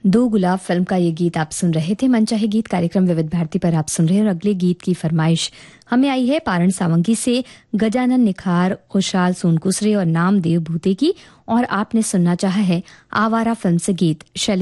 दो गुलाब फिल्म का ये गीत आप सुन रहे थे। मनचाहे गीत कार्यक्रम विविध भारती पर आप सुन रहे हैं और अगले गीत की फरमाइश हमें आई है पारण सावंगी से गजानन निखार, खुशहाल सोनकुसरे और नामदेव भूते की, और आपने सुनना चाहा है आवारा फिल्म से गीत।